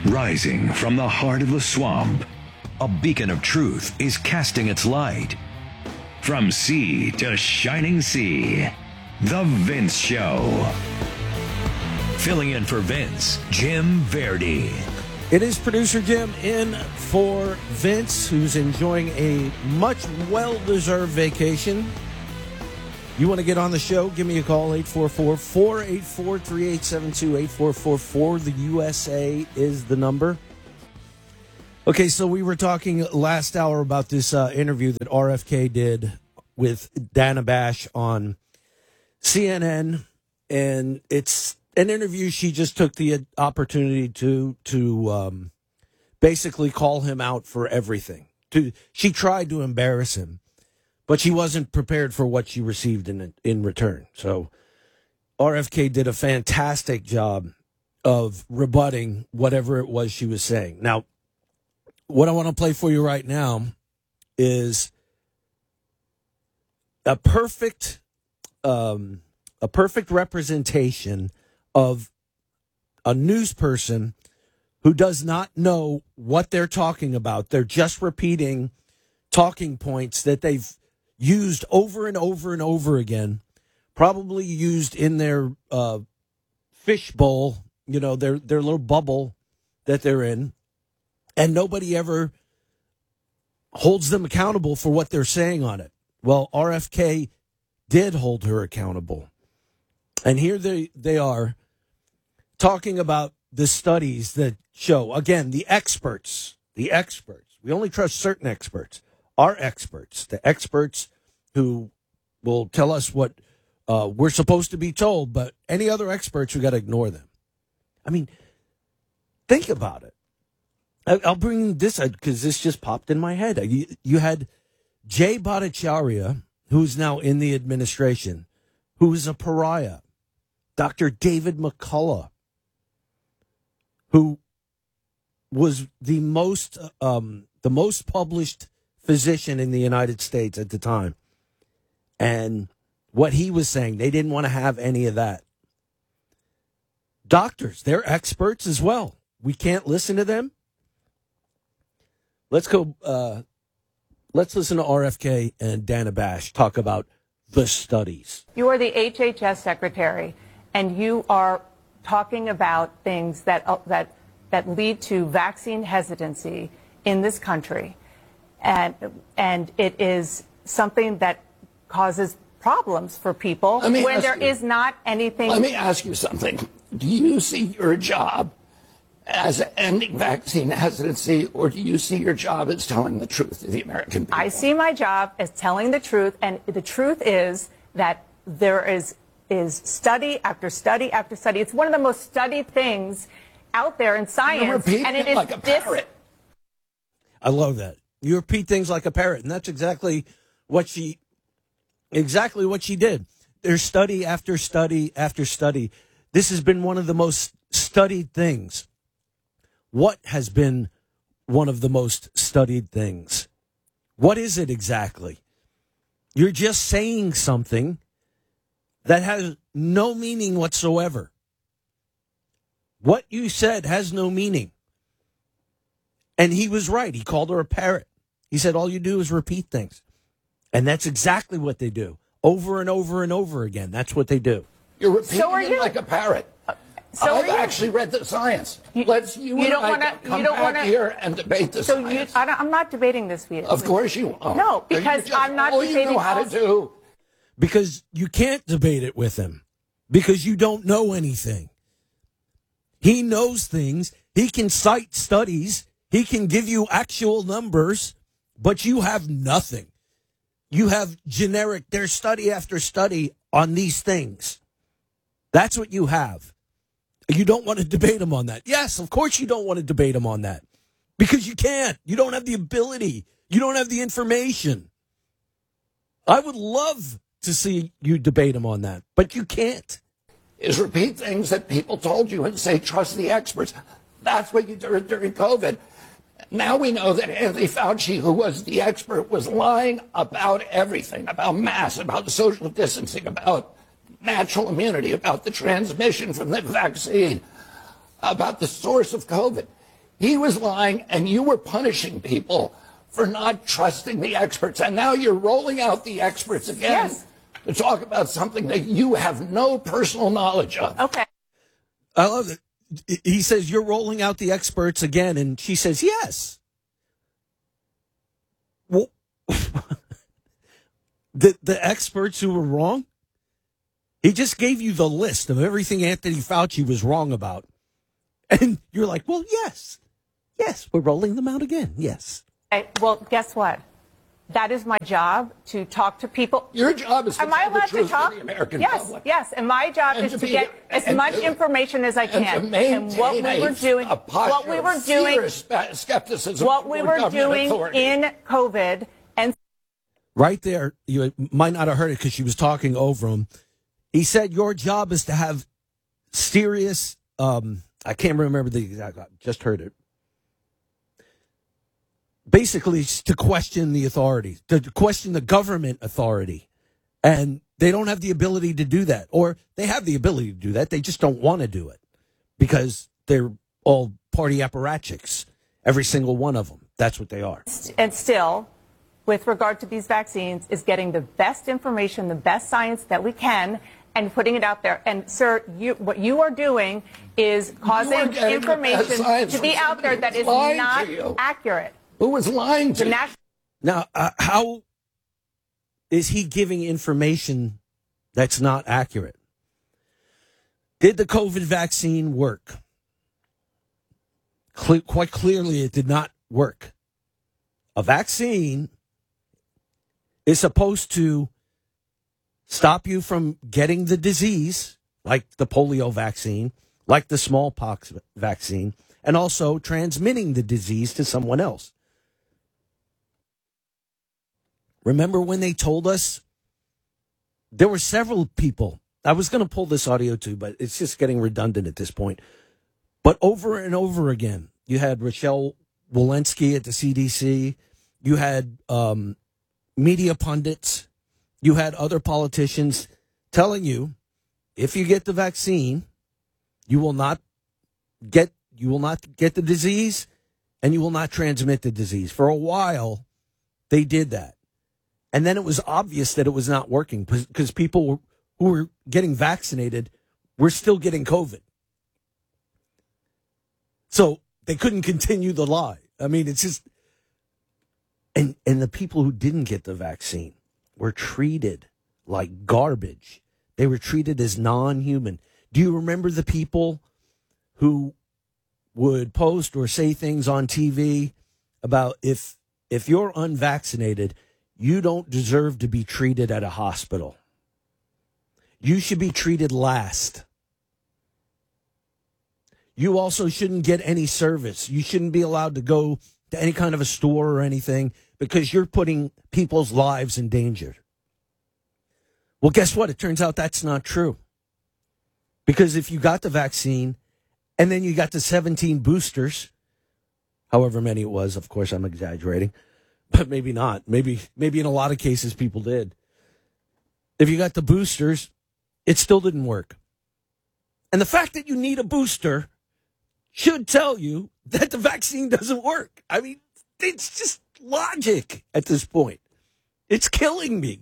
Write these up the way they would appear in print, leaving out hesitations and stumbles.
Rising from the heart of the swamp, a beacon of truth is casting its light. From sea to shining sea, The Vince Show. Filling in for Vince, Jim Verdi. It is producer Jim in for Vince, who's enjoying a much well-deserved vacation. You want to get on the show, give me a call, 844-484-3872, 8444, the USA is the number. Okay, so we were talking last hour about this interview that RFK did with Dana Bash on CNN, and it's an interview she just took the opportunity to basically call him out for everything. She tried to embarrass him, but she wasn't prepared for what she received in return. So RFK did a fantastic job of rebutting whatever it was she was saying. Now, what I want to play for you right now is a perfect representation of a news person who does not know what they're talking about. They're just repeating talking points that they've used over and over and over again, probably used in their fishbowl, their little bubble that they're in, and nobody ever holds them accountable for what they're saying on it. Well, RFK did hold her accountable. And here they are talking about the studies that show, again, the experts. We only trust certain experts. Our experts, the experts who will tell us what we're supposed to be told, but any other experts, we got to ignore them. I mean, think about it. I'll bring this out because this just popped in my head. You had Jay Bhattacharya, who's now in the administration, who is a pariah. Dr. David McCullough, who was the most published physician in the United States at the time. And what he was saying, they didn't want to have any of that. Doctors, they're experts as well. We can't listen to them. Let's go. Let's listen to RFK and Dana Bash talk about the studies. You are the HHS secretary, and you are talking about things that lead to vaccine hesitancy in this country, and it is something that causes problems for people when there is not anything. Let me ask you something. Do you see your job as ending vaccine hesitancy, or do you see your job as telling the truth to the American people? I see my job as telling the truth, and the truth is that there is study after study after study. It's one of the most studied things out there in science, and it is like a parrot. I love that. You repeat things like a parrot, and that's exactly what she did. There's study after study after study. This has been one of the most studied things. What has been one of the most studied things? What is it exactly? You're just saying something that has no meaning whatsoever. What you said has no meaning. And he was right. He called her a parrot. He said, all you do is repeat things. And that's exactly what they do. Over and over and over again. That's what they do. You're repeating it like a parrot. I've actually read the science. You don't want to come back here and debate the science. I'm not debating this with you. Of course you won't. No, because I'm not debating. You know how to do. Because you can't debate it with him. Because you don't know anything. He knows things. He can cite studies. He can give you actual numbers. But you have nothing. You have generic, there's study after study on these things. That's what you have. You don't want to debate him on that. Yes, of course you don't want to debate him on that. Because you can't. You don't have the ability. You don't have the information. I would love to see you debate him on that, but you can't. Is repeat things that people told you and say, trust the experts. That's what you did during COVID. Now we know that Anthony Fauci, who was the expert, was lying about everything, about masks, about social distancing, about natural immunity, about the transmission from the vaccine, about the source of COVID. He was lying, and you were punishing people for not trusting the experts. And now you're rolling out the experts again to talk about something that you have no personal knowledge of. Okay. I love it. He says, you're rolling out the experts again. And she says, yes. Well, the experts who were wrong? He just gave you the list of everything Anthony Fauci was wrong about. And you're like, well, yes. Yes, we're rolling them out again. Yes. Okay, well, guess what? That is my job, to talk to people. Your job is to Am I tell the allowed to truth talk? to the American Yes, public. yes. And my job And is to to be- get as and much to- information as I And can. to maintain what we were doing, a posture what we were of doing, serious skepticism what we toward were government doing authority. in COVID, and Right there, you might not have heard it because she was talking over him. He said, your job is to have serious, I can't remember the exact, I just heard it. Basically, it's to question the authority, to question the government authority. And they don't have the ability to do that. Or they have the ability to do that. They just don't want to do it because they're all party apparatchiks. Every single one of them. That's what they are. and still, with regard to these vaccines, is getting the best information, the best science that we can, and putting it out there. And, sir, what you are doing is causing getting the best information science to be from out there that is somebody who's lying not to you. accurate. Who was lying to The you? national Now, how is he giving information that's not accurate? Did the COVID vaccine work? Quite clearly, it did not work. A vaccine is supposed to stop you from getting the disease, like the polio vaccine, like the smallpox vaccine, and also transmitting the disease to someone else. Remember when they told us? There were several people. I was going to pull this audio too, but it's just getting redundant at this point. But over and over again, you had Rochelle Walensky at the CDC. You had media pundits. You had other politicians telling you, if you get the vaccine, you will not get the disease, and you will not transmit the disease. For a while, they did that. And then it was obvious that it was not working because people who were getting vaccinated were still getting COVID. So they couldn't continue the lie. I mean, it's just, and the people who didn't get the vaccine were treated like garbage. They were treated as non-human. Do you remember the people who would post or say things on TV about if you're unvaccinated, you don't deserve to be treated at a hospital. You should be treated last. You also shouldn't get any service. You shouldn't be allowed to go to any kind of a store or anything because you're putting people's lives in danger. Well, guess what? It turns out that's not true. Because if you got the vaccine and then you got the 17 boosters, however many it was, of course, I'm exaggerating, but maybe not. Maybe in a lot of cases people did. If you got the boosters, it still didn't work. And the fact that you need a booster should tell you that the vaccine doesn't work. I mean, it's just logic at this point. It's killing me.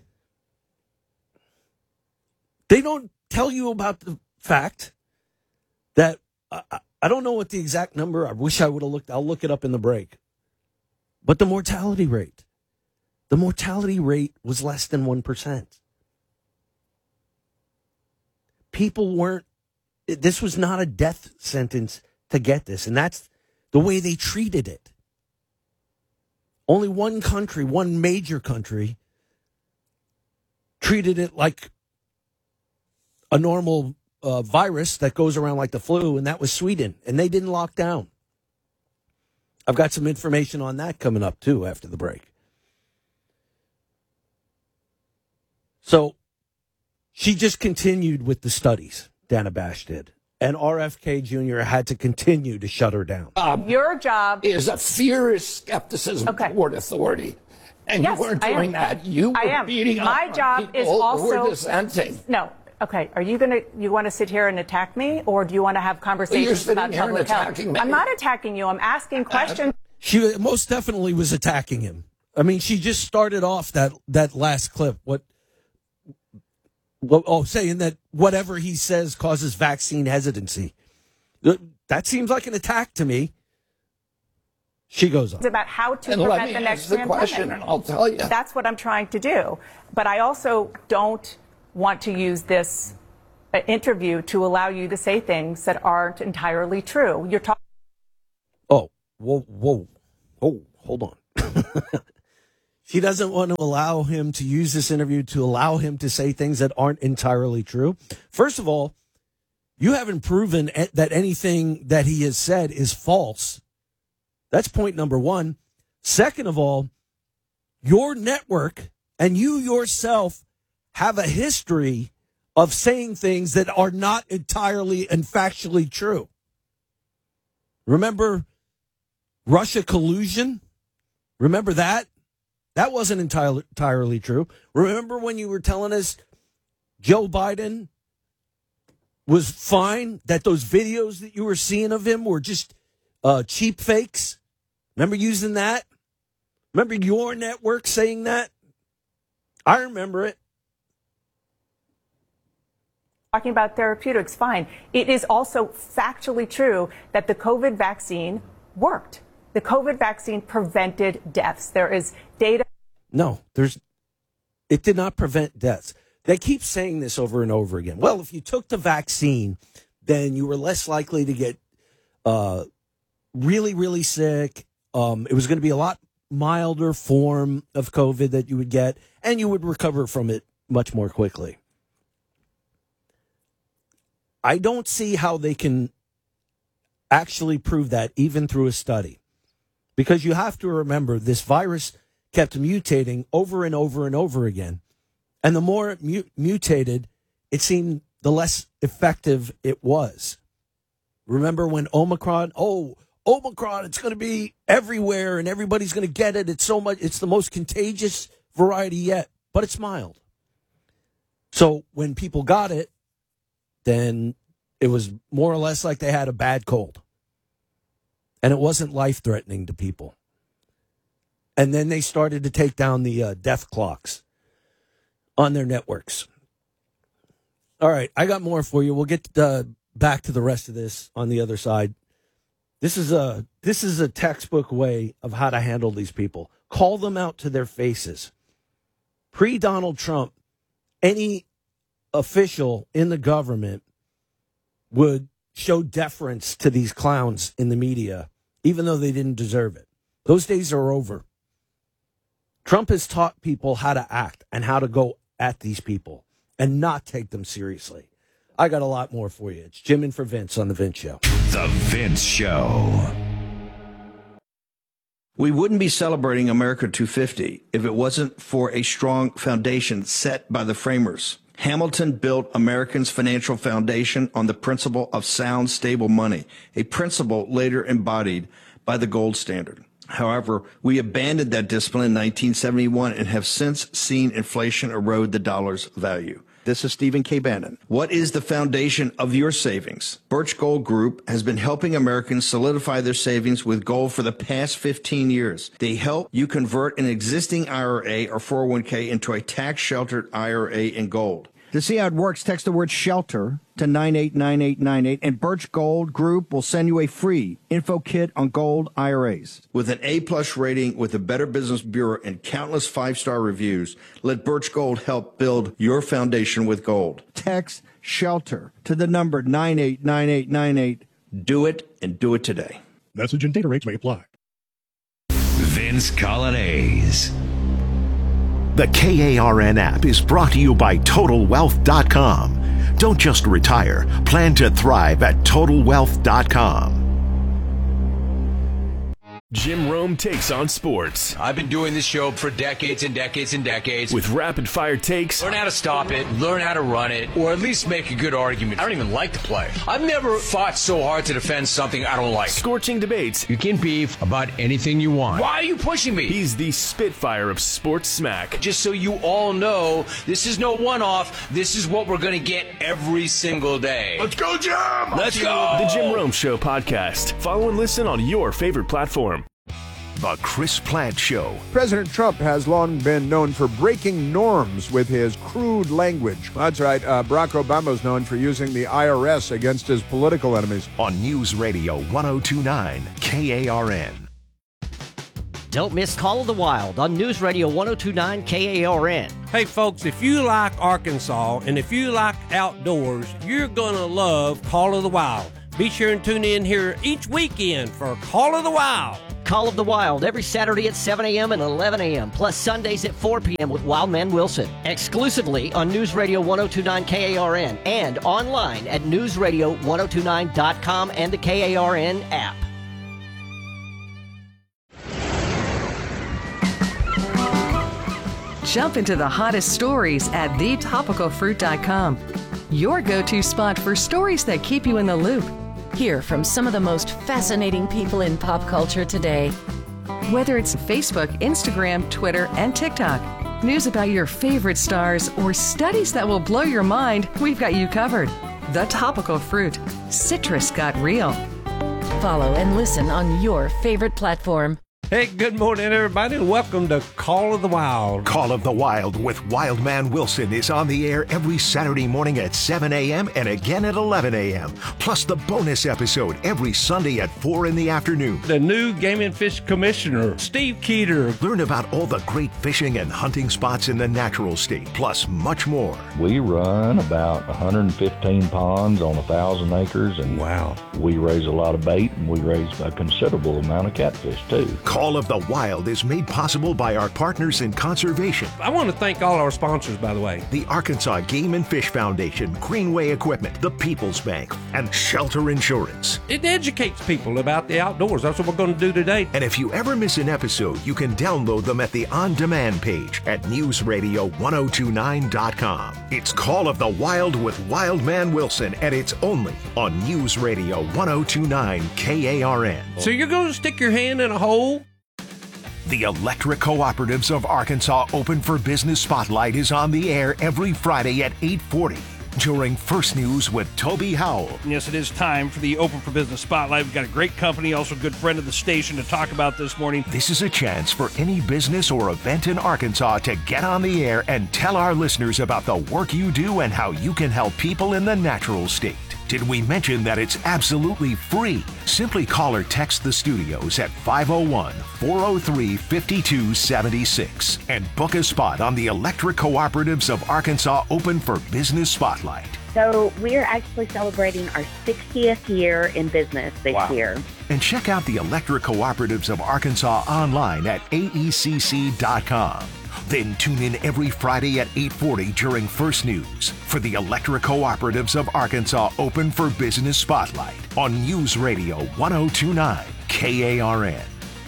They don't tell you about the fact that I don't know what the exact number. I wish I would have looked. I'll look it up in the break. But the mortality rate was less than 1%. People weren't, this was not a death sentence to get this. And that's the way they treated it. Only one country, one major country, treated it like a normal virus that goes around like the flu, and that was Sweden. And they didn't lock down. I've got some information on that coming up, too, after the break. So she just continued with the studies, Dana Bash did. And RFK Jr. had to continue to shut her down. Your job is a fierce skepticism toward authority. And Yes, you weren't I am. doing that. You I were am. beating My up job on people is who also were dissenting. No, Okay, you want to sit here and attack me, or do you want to have conversations about public health? I'm not attacking you. I'm asking questions. She most definitely was attacking him. I mean, she just started off that last clip. Saying that whatever he says causes vaccine hesitancy. That seems like an attack to me. She goes on. It's about how to prevent the next pandemic. Question, and I'll tell you. That's what I'm trying to do. But I also don't want to use this interview to allow you to say things that aren't entirely true. You're talking. Oh, whoa, hold on. She doesn't want to allow him to use this interview to allow him to say things that aren't entirely true. First of all, you haven't proven that anything that he has said is false. That's point number one. Second of all, your network and you yourself have a history of saying things that are not entirely and factually true. Remember Russia collusion? Remember that? That wasn't entirely true. Remember when you were telling us Joe Biden was fine, that those videos that you were seeing of him were just cheap fakes? Remember using that? Remember your network saying that? I remember it. Talking about therapeutics, fine. It is also factually true that the COVID vaccine worked. The COVID vaccine prevented deaths. There is data. No, it did not prevent deaths. They keep saying this over and over again. Well, if you took the vaccine, then you were less likely to get really, really sick. It was going to be a lot milder form of COVID that you would get, and you would recover from it much more quickly. I don't see how they can actually prove that even through a study. Because you have to remember, this virus kept mutating over and over and over again. And the more it mutated, it seemed the less effective it was. Remember when Omicron, it's going to be everywhere and everybody's going to get it. It's the most contagious variety yet, but it's mild. So when people got it, then it was more or less like they had a bad cold. And it wasn't life-threatening to people. And then they started to take down the death clocks on their networks. All right, I got more for you. We'll get back to the rest of this on the other side. This is a textbook way of how to handle these people. Call them out to their faces. Pre-Donald Trump, any official in the government would show deference to these clowns in the media, even though they didn't deserve it. Those days are over. Trump has taught people how to act and how to go at these people and not take them seriously. I got a lot more for you. It's Jim in for Vince on The Vince Show. The Vince Show. We wouldn't be celebrating America 250 if it wasn't for a strong foundation set by the framers. Hamilton built Americans' financial foundation on the principle of sound, stable money, a principle later embodied by the gold standard. However, we abandoned that discipline in 1971 and have since seen inflation erode the dollar's value. This is Stephen K. Bannon. What is the foundation of your savings? Birch Gold Group has been helping Americans solidify their savings with gold for the past 15 years. They help you convert an existing IRA or 401k into a tax-sheltered IRA in gold. To see how it works, text the word SHELTER to 989898, and Birch Gold Group will send you a free info kit on gold IRAs. With an A-plus rating with the Better Business Bureau and countless 5-star reviews, let Birch Gold help build your foundation with gold. Text SHELTER to the number 989898. Do it, and do it today. Message and data rates may apply. Vince Colonnese. The KARN app is brought to you by TotalWealth.com. Don't just retire, plan to thrive at TotalWealth.com. Jim Rome takes on sports. I've been doing this show for decades and decades and decades. With rapid-fire takes. Learn how to stop it, learn how to run it, or at least make a good argument. I don't even like the play. I've never fought so hard to defend something I don't like. Scorching debates. You can beef about anything you want. Why are you pushing me? He's the Spitfire of sports smack. Just so you all know, this is no one-off. This is what we're going to get every single day. Let's go, Jim! Let's go! The Jim Rome Show podcast. Follow and listen on your favorite platform. The Chris Plante Show. President Trump has long been known for breaking norms with his crude language. That's right. Barack Obama's known for using the IRS against his political enemies. On News Radio 1029 KARN. Don't miss Call of the Wild on News Radio 1029 KARN. Hey, folks, if you like Arkansas and if you like outdoors, you're going to love Call of the Wild. Be sure and tune in here each weekend for Call of the Wild. Call of the Wild every Saturday at 7 a.m. and 11 a.m., plus Sundays at 4 p.m. with Wildman Wilson. Exclusively on News Radio 1029 KARN and online at newsradio1029.com and the KARN app. Jump into the hottest stories at thetopicalfruit.com. Your go-to spot for stories that keep you in the loop. Hear from some of the most fascinating people in pop culture today. Whether it's Facebook, Instagram, Twitter, and TikTok, news about your favorite stars, or studies that will blow your mind, we've got you covered. The Topical Fruit. Citrus got real. Follow and listen on your favorite platform. Hey, good morning, everybody, and welcome to Call of the Wild. Call of the Wild with Wildman Wilson is on the air every Saturday morning at 7 a.m. and again at 11 a.m. Plus the bonus episode every Sunday at 4 in the afternoon. The new Game and Fish Commissioner, Steve Keeter. Learn about all the great fishing and hunting spots in the natural state, plus much more. We run about 115 ponds on 1,000 acres, and wow, we raise a lot of bait, and we raise a considerable amount of catfish, too. Call of the Wild is made possible by our partners in conservation. I want to thank all our sponsors, by the way. The Arkansas Game and Fish Foundation, Greenway Equipment, the People's Bank, and Shelter Insurance. It educates people about the outdoors. That's what we're going to do today. And if you ever miss an episode, you can download them at the on-demand page at newsradio1029.com. It's Call of the Wild with Wildman Wilson, and it's only on News Radio 1029 KARN. So you're going to stick your hand in a hole? The Electric Cooperatives of Arkansas Open for Business Spotlight is on the air every Friday at 8:40 during First News with Toby Howell. Yes, it is time for the Open for Business Spotlight. We've got a great company, also a good friend of the station to talk about this morning. This is a chance for any business or event in Arkansas to get on the air and tell our listeners about the work you do and how you can help people in the natural state. Did we mention that it's absolutely free? Simply call or text the studios at 501-403-5276 and book a spot on the Electric Cooperatives of Arkansas Open for Business Spotlight. So we're actually celebrating our 60th year in business this year. And check out the Electric Cooperatives of Arkansas online at aecc.com. Then tune in every Friday at 8:40 during First News for the Electric Cooperatives of Arkansas Open for Business Spotlight on News Radio 1029 KARN.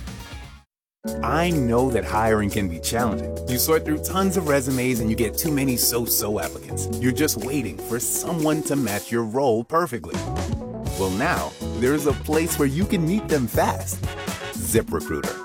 I know that hiring can be challenging. You sort through tons of resumes and you get too many so-so applicants. You're just waiting for someone to match your role perfectly. Well, now there's a place where you can meet them fast. ZipRecruiter.